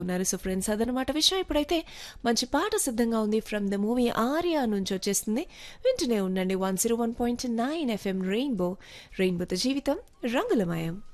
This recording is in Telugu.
ఉన్నారు. సో ఫ్రెండ్స్ అదనమాట విషయం. ఇప్పుడైతే మంచి పాట సిద్ధంగా ఉంది ఫ్రమ్ ద మూవీ 'ఆర్య' నుంచి వచ్చేస్తుంది. వింటూనే ఉండండి 101.9 ఎఫ్ఎం రెయిన్బో. రెయిన్బోతో జీవితం రంగులమయం.